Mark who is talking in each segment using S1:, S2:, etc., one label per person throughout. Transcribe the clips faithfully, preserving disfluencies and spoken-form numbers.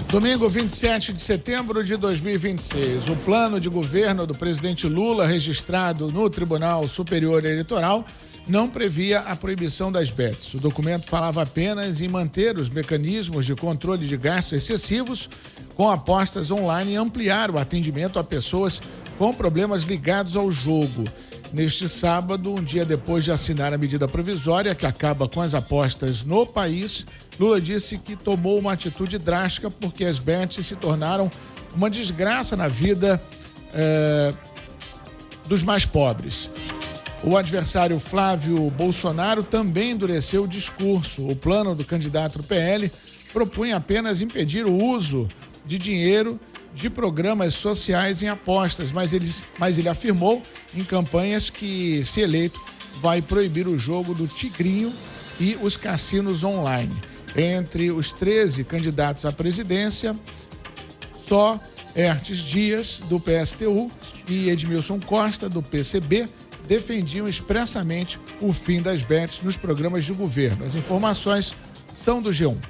S1: Domingo, vinte e sete de setembro de dois mil e vinte e seis. O plano de governo do presidente Lula, registrado no Tribunal Superior Eleitoral, não previa a proibição das bets. O documento falava apenas em manter os mecanismos de controle de gastos excessivos com apostas online e ampliar o atendimento a pessoas com problemas ligados ao jogo. Neste sábado, um dia depois de assinar a medida provisória que acaba com as apostas no país, Lula disse que tomou uma atitude drástica porque as bets se tornaram uma desgraça na vida eh, dos mais pobres. O adversário Flávio Bolsonaro também endureceu o discurso. O plano do candidato do P L propunha apenas impedir o uso de dinheiro de programas sociais em apostas, mas ele, mas ele afirmou em campanhas que, se eleito, vai proibir o jogo do Tigrinho e os cassinos online. Entre os treze candidatos à presidência, só Aéreos Dias, do P S T U, e Edmilson Costa, do P C B, defendiam expressamente o fim das bets nos programas de governo. As informações são do G um.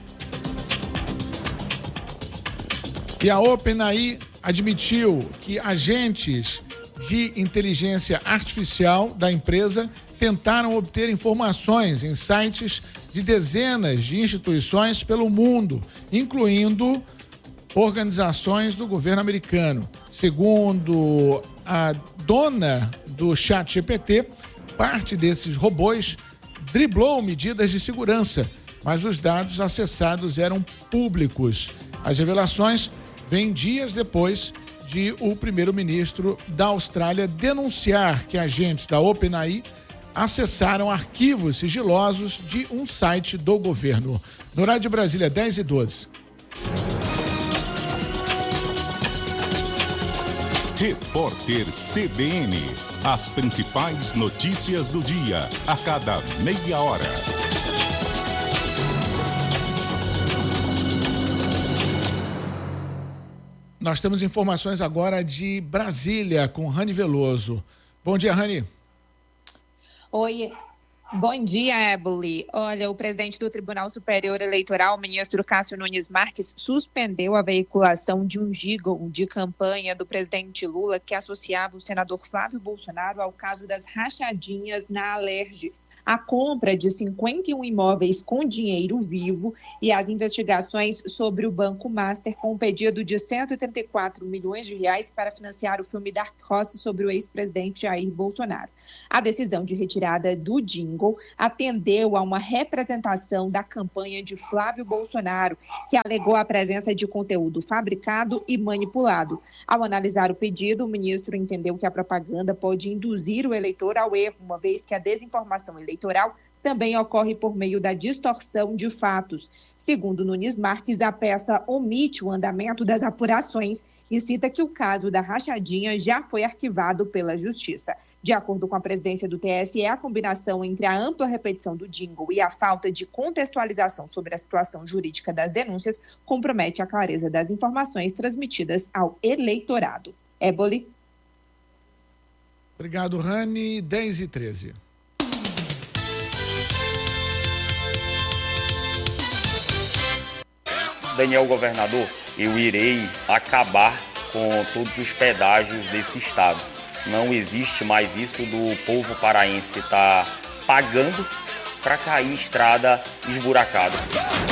S1: E a OpenAI admitiu que agentes de inteligência artificial da empresa tentaram obter informações em sites de dezenas de instituições pelo mundo, incluindo organizações do governo americano. Segundo a dona do ChatGPT, parte desses robôs driblou medidas de segurança, mas os dados acessados eram públicos. As revelações vêm dias depois de o primeiro-ministro da Austrália denunciar que agentes da OpenAI acessaram arquivos sigilosos de um site do governo. No horário de Brasília, dez e doze.
S2: Repórter C B N. As principais notícias do dia, a cada meia hora.
S1: Nós temos informações agora de Brasília com Rani Veloso. Bom dia, Rani.
S3: Oi, bom dia, Eboli. Olha, o presidente do Tribunal Superior Eleitoral, o ministro Cássio Nunes Marques, suspendeu a veiculação de um jingle de campanha do presidente Lula que associava o senador Flávio Bolsonaro ao caso das rachadinhas na Alerj. A compra de cinquenta e um imóveis com dinheiro vivo e as investigações sobre o Banco Master com um pedido de cento e trinta e quatro milhões de reais para financiar o filme Dark Horse sobre o ex-presidente Jair Bolsonaro. A decisão de retirada do jingle atendeu a uma representação da campanha de Flávio Bolsonaro, que alegou a presença de conteúdo fabricado e manipulado. Ao analisar o pedido, o ministro entendeu que a propaganda pode induzir o eleitor ao erro, uma vez que a desinformação eleitoral eleitoral também ocorre por meio da distorção de fatos. Segundo Nunes Marques, a peça omite o andamento das apurações e cita que o caso da rachadinha já foi arquivado pela Justiça. De acordo com a presidência do T S E, a combinação entre a ampla repetição do jingle e a falta de contextualização sobre a situação jurídica das denúncias compromete a clareza das informações transmitidas ao eleitorado. Eboli.
S1: Obrigado, Rani. dez e treze.
S4: Daniel Governador, eu irei acabar com todos os pedágios desse estado. Não existe mais isso do povo paraense estar pagando para cair em estrada esburacada.